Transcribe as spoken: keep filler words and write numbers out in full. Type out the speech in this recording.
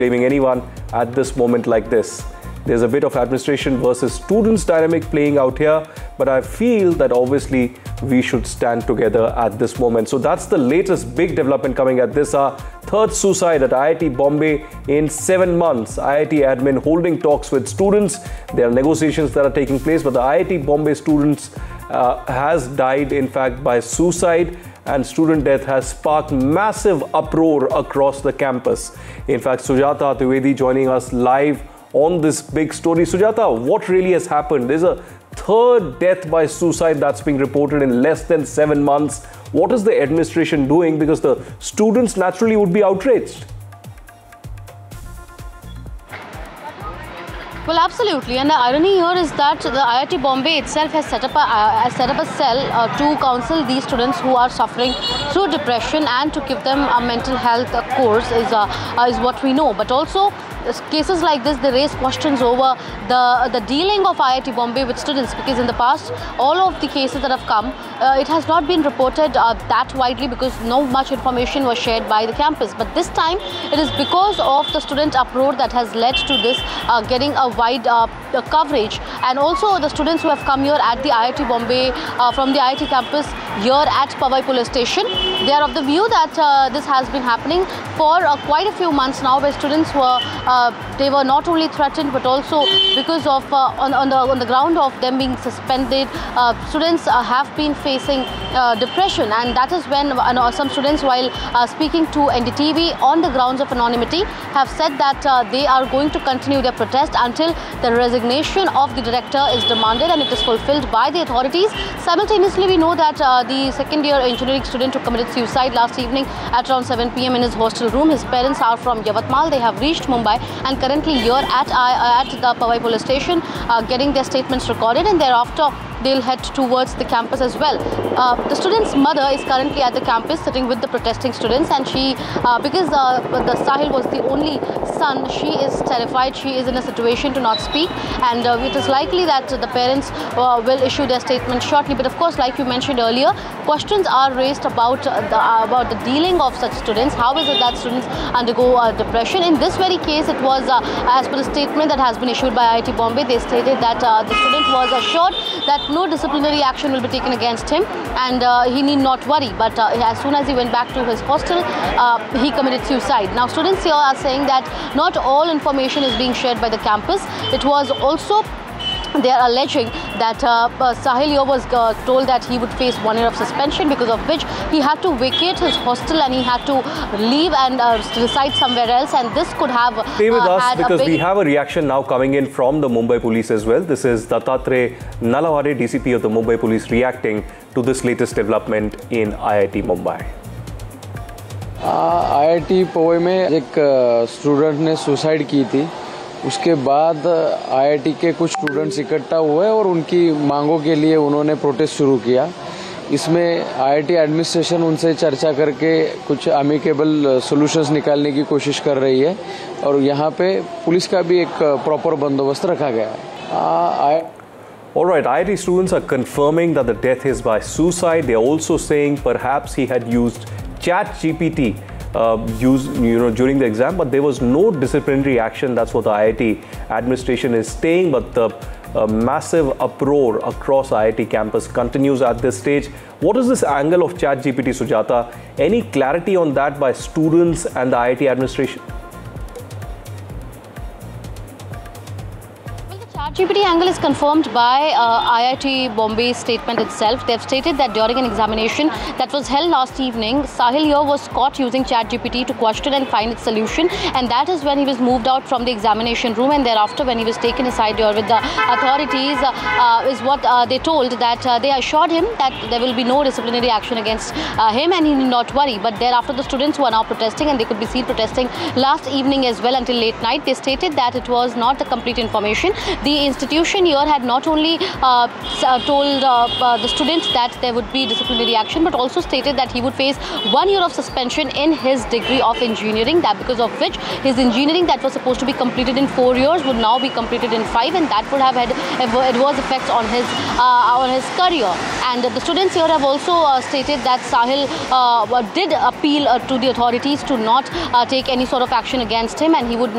blaming anyone at this moment like this. There's a bit of administration versus students dynamic playing out here, but I feel that obviously we should stand together at this moment. So that's the latest big development coming at this hour. Third suicide at I I T Bombay in seven months. I I T admin holding talks with students. There are negotiations that are taking place, but the I I T Bombay students uh, has died in fact by suicide, and student death has sparked massive uproar across the campus. In fact, Sujata Trivedi joining us live on this big story. Sujata, what really has happened? There's a third death by suicide that's being reported in less than seven months. What is the administration doing? Because the students naturally would be outraged. Well, absolutely, and the irony here is that the I I T Bombay itself has set up a uh, set up a cell uh, to counsel these students who are suffering through depression and to give them a mental health uh, course is uh, uh, is what we know. But also, cases like this, they raise questions over the the dealing of I I T Bombay with students, because in the past, all of the cases that have come, uh, it has not been reported uh, that widely because no much information was shared by the campus. But this time, it is because of the student uproar that has led to this uh, getting a wide uh, coverage, and also the students who have come here at the I I T Bombay uh, from the I I T campus here at Powai Police Station, they are of the view that uh, this has been happening for uh, quite a few months now, where students were uh, they were not only threatened but also because of uh, on, on the on the ground of them being suspended, uh, students uh, have been facing uh, depression, and that is when uh, some students, while uh, speaking to N D T V on the grounds of anonymity, have said that uh, they are going to continue their protest until the resignation of the director is demanded and it is fulfilled by the authorities. Simultaneously, we know that uh, the second year engineering student who committed suicide last evening at around seven P M in his hostel room, his parents are from Yavatmal. They have reached Mumbai and currently here at, uh, at the Powai Police Station uh, getting their statements recorded, and thereafter they'll head towards the campus as well. Uh, the student's mother is currently at the campus sitting with the protesting students, and she, uh, because uh, the Sahil was the only son, she is terrified. She is in a situation to not speak, and uh, it is likely that the parents uh, will issue their statement shortly. But of course, like you mentioned earlier, questions are raised about uh, the uh, about the dealing of such students. How is it that students undergo uh, depression? In this very case, it was uh, as per the statement that has been issued by I I T Bombay, they stated that uh, the student was assured that no disciplinary action will be taken against him, and uh, he need not worry. But uh, as soon as he went back to his hostel, uh, he committed suicide. Now, students here are saying that not all information is being shared by the campus. It was also, they are alleging that uh, uh, Sahil was uh, told that he would face one year of suspension, because of which he had to vacate his hostel and he had to leave and uh, reside somewhere else, and this could have uh, Stay with us, because we big... have a reaction now coming in from the Mumbai Police as well. This is Dattatreya Nalawade, D C P of the Mumbai Police, reacting to this latest development in I I T Mumbai. I I T Pawai में एक student ने suicide की थी। उसके बाद आई I T के कुछ students इकट्ठा हुए और उनकी मांगों के लिए उन्होंने प्रोटेस्ट शुरू किया। इसमें आई आई टी एडमिनिस्ट्रेशन उनसे चर्चा करके कुछ अमिकेबल सॉल्यूशंस निकालने की कोशिश कर रही है, और यहाँ पे पुलिस का भी एक प्रॉपर बंदोबस्त रखा गया है। All right, I I T students are confirming that the death is by suicide. They are also saying perhaps he had used Chat G P T uh, used, you know, during the exam, but there was no disciplinary action. That's what the I I T administration is saying. But the uh, massive uproar across I I T campus continues at this stage. What is this angle of Chat G P T, Sujata? Any clarity on that by students and the I I T administration? Chat G P T angle is confirmed by uh, I I T Bombay's statement itself. They have stated that during an examination that was held last evening, Sahil here was caught using Chat G P T to question and find its solution, and that is when he was moved out from the examination room, and thereafter when he was taken aside here with the authorities uh, uh, is what uh, they told, that uh, they assured him that there will be no disciplinary action against uh, him and he need not worry. But thereafter the students who are now protesting, and they could be seen protesting last evening as well until late night, they stated that it was not the complete information. The the institution here had not only uh, told uh, uh, the students that there would be disciplinary action, but also stated that he would face one year of suspension in his degree of engineering, that because of which his engineering that was supposed to be completed in four years would now be completed in five, and that would have had adverse effects on his uh, on his career. And the students here have also uh, stated that Sahil uh, did appeal uh, to the authorities to not uh, take any sort of action against him, and he would